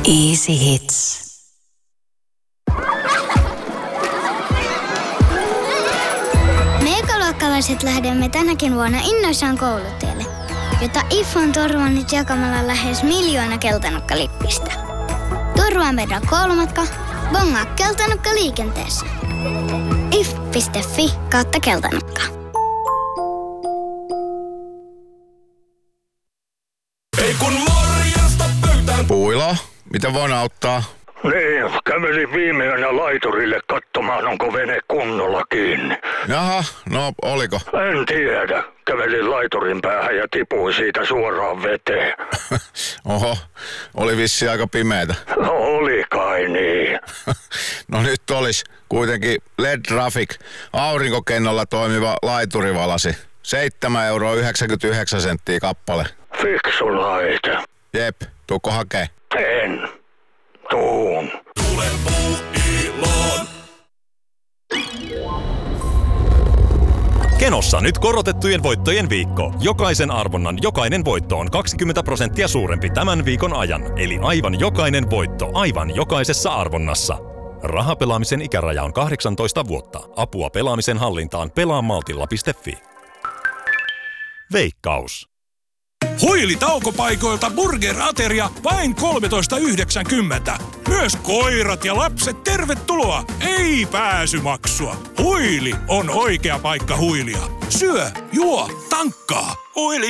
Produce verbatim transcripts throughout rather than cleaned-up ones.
Easy Hits. Me ekaluokkalaiset lähdemme tänäkin vuonna innoissaan koulutielle, jota I F on turvannut jakamalla lähes miljoona keltanokkalippistä. Turvaa meidän koulumatka, bongaa keltanokka liikenteessä. if piste fi kautta keltanokka. Ei kun morjesta pöytään. Puilo, mitä voin auttaa? Niin, kävelin viime yönä laiturille katsomaan, onko vene kunnolla kiinni. Jaha, no oliko? En tiedä. Kävelin laiturin päähän ja tipuin siitä suoraan veteen. Oho, oli vissi aika pimeätä. No oli kai niin. No nyt olisi kuitenkin L E D Traffic aurinkokennolla toimiva laiturivalasi. seitsemän euroa yhdeksänkymmentäyhdeksän senttiä kappale. Fiksu laite. Jep, tuukko hakee? En. Tuun. Tule Puuiloon. Kenossa nyt korotettujen voittojen viikko. Jokaisen arvonnan jokainen voitto on kaksikymmentä prosenttia suurempi tämän viikon ajan. Eli aivan jokainen voitto aivan jokaisessa arvonnassa. Rahapelaamisen ikäraja on kahdeksantoista vuotta. Apua pelaamisen hallintaan pelaamaltilla piste fi. Veikkaus. Huili taukopaikoilta burger-ateria vain kolmetoista yhdeksänkymmentä. Myös koirat ja lapset tervetuloa. Ei pääsymaksua. Huili on oikea paikka huilia. Syö, juo, tankkaa. Huili.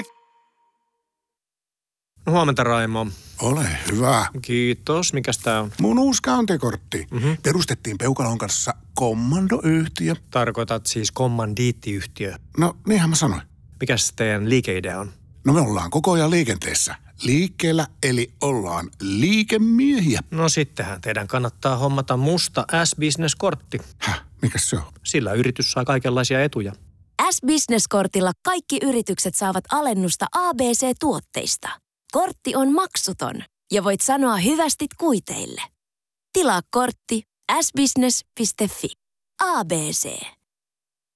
No, huomenta, Raimo. Ole hyvä. Kiitos. Mikäs tää on? Mun uusi Counte-kortti. Mm-hmm. Perustettiin Peukalon kanssa kommandoyhtiö. Tarkoitat siis kommandiittiyhtiö. No, niinhän mä sanoin. Mikäs teidän liikeidea on? No me ollaan koko ajan liikenteessä. Liikkeellä, eli ollaan liikemiehiä. No sittenhän teidän kannattaa hommata musta S-Business-kortti. Häh? Mikäs se on? Sillä yritys saa kaikenlaisia etuja. S-Business-kortilla kaikki yritykset saavat alennusta A B C-tuotteista. Kortti on maksuton ja voit sanoa hyvästit kuiteille. Tilaa kortti s business piste fi. A B C.